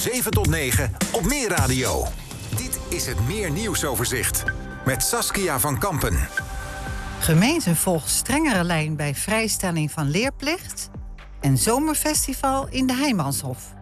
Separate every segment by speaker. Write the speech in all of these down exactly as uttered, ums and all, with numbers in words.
Speaker 1: zeven tot negen op Meer Radio. Dit is het Meer Nieuwsoverzicht met Saskia van Kampen.
Speaker 2: Gemeenten volgt strengere lijn bij vrijstelling van leerplicht. En zomerfestival in de Heimanshof.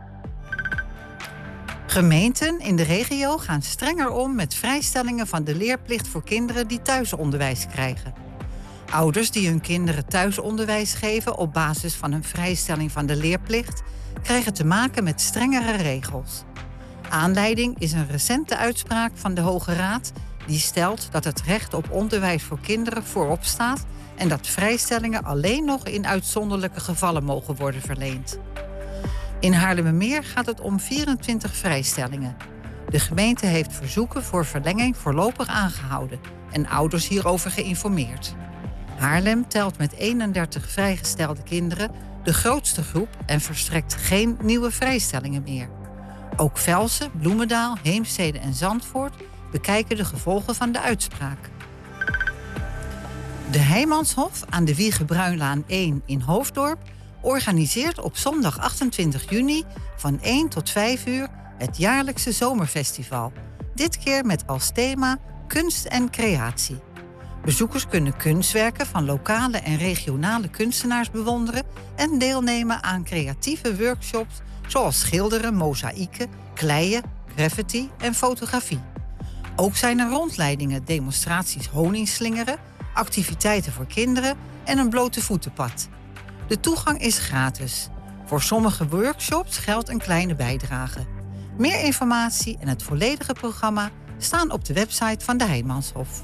Speaker 2: Gemeenten in de regio gaan strenger om met vrijstellingen van de leerplicht voor kinderen die thuisonderwijs krijgen. Ouders die hun kinderen thuisonderwijs geven op basis van een vrijstelling van de leerplicht krijgen te maken met strengere regels. Aanleiding is een recente uitspraak van de Hoge Raad die stelt dat het recht op onderwijs voor kinderen voorop staat en dat vrijstellingen alleen nog in uitzonderlijke gevallen mogen worden verleend. In Haarlemmermeer gaat het om vierentwintig vrijstellingen. De gemeente heeft verzoeken voor verlenging voorlopig aangehouden en ouders hierover geïnformeerd. Haarlem telt met eenendertig vrijgestelde kinderen de grootste groep en verstrekt geen nieuwe vrijstellingen meer. Ook Velsen, Bloemendaal, Heemstede en Zandvoort bekijken de gevolgen van de uitspraak. De Heimanshof aan de Wiege-Bruinlaan één in Hoofddorp organiseert op zondag achtentwintig juni van één tot vijf uur het jaarlijkse zomerfestival. Dit keer met als thema kunst en creatie. Bezoekers kunnen kunstwerken van lokale en regionale kunstenaars bewonderen en deelnemen aan creatieve workshops zoals schilderen, mozaïeken, kleien, graffiti en fotografie. Ook zijn er rondleidingen, demonstraties honingslingeren, activiteiten voor kinderen en een blote voetenpad. De toegang is gratis. Voor sommige workshops geldt een kleine bijdrage. Meer informatie en het volledige programma staan op de website van de Heimanshof.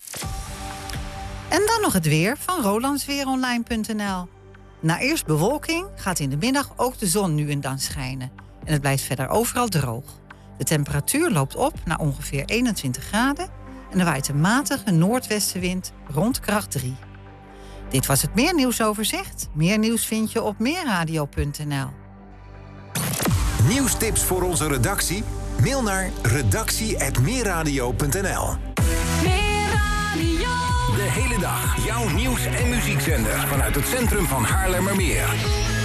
Speaker 2: En dan nog het weer van rolandsweeronline punt n l. Na eerst bewolking gaat in de middag ook de zon nu en dan schijnen. En het blijft verder overal droog. De temperatuur loopt op naar ongeveer eenentwintig graden... en er waait een matige noordwestenwind rond kracht drie. Dit was het Meer Nieuwsoverzicht. Meer nieuws vind je op meerradio punt n l.
Speaker 1: Nieuwstips voor onze redactie? Mail naar redactie apenstaartje meerradio punt n l. De hele dag jouw nieuws- en muziekzender vanuit het centrum van Haarlemmermeer.